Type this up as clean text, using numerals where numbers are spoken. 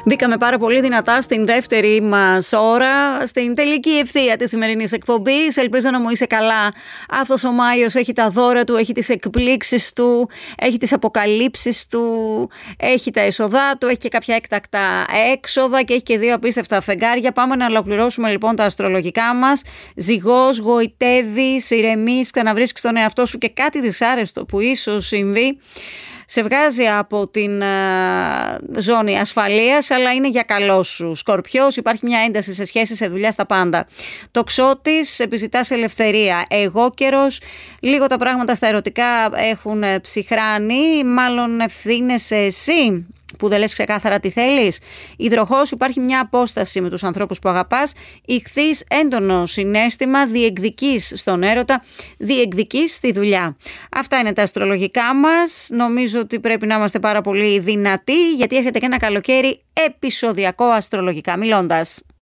Μπήκαμε πάρα πολύ δυνατά στην δεύτερη μας ώρα, στην τελική ευθεία της σημερινής εκπομπής. Ελπίζω να μου είσαι καλά. Αυτός ο Μάιος έχει τα δώρα του, έχει τις εκπλήξεις του, έχει τις αποκαλύψεις του, έχει τα έσοδά του, έχει και κάποια έκτακτα έξοδα και έχει και δύο απίστευτα φεγγάρια. Πάμε να ολοκληρώσουμε λοιπόν τα αστρολογικά μας. Ζυγός, γοητεύεις, ηρεμείς, ξαναβρίσκεις τον εαυτό σου και κάτι δυσάρεστο που ίσως συμβεί σε βγάζει από την ζώνη ασφαλείας, αλλά είναι για καλό σου. Σκορπιός, υπάρχει μια ένταση σε σχέση, σε δουλειά, στα πάντα. Τοξότης, επιζητάς ελευθερία. Εγώκερος, λίγο τα πράγματα στα ερωτικά έχουν ψυχράνει, μάλλον ευθύνεσαι εσύ που δεν λες ξεκάθαρα τι θέλεις. Υδροχός, υπάρχει μια απόσταση με τους ανθρώπους που αγαπάς. Ιχθύς, έντονο συναίσθημα, διεκδικείς στον έρωτα, διεκδικείς στη δουλειά. Αυτά είναι τα αστρολογικά μας. Νομίζω ότι πρέπει να είμαστε πάρα πολύ δυνατοί, γιατί έρχεται και ένα καλοκαίρι επεισοδιακό αστρολογικά μιλώντας.